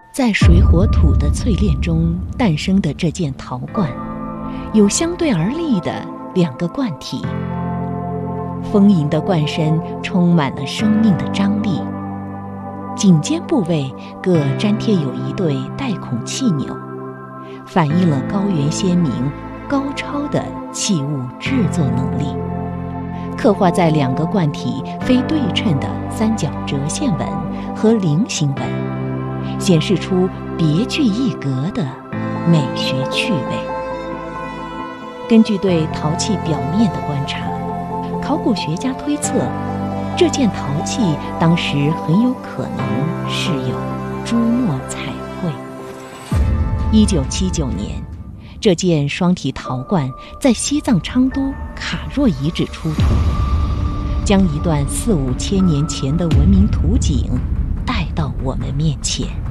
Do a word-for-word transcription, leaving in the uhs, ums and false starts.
在水火土的淬炼中诞生的这件陶罐，有相对而立的两个罐体。丰盈的罐身充满了生命的张力，颈肩部位各粘贴有一对带孔气钮，反映了高原先民高超的器物制作能力。刻画在两个罐体非对称的三角折线纹和菱形纹，显示出别具一格的美学趣味。根据对陶器表面的观察，考古学家推测，这件陶器当时很有可能是有朱墨彩绘。一九七九年，这件双体陶罐在西藏昌都卡若遗址出土，将一段四五千年前的文明图景带到我们面前。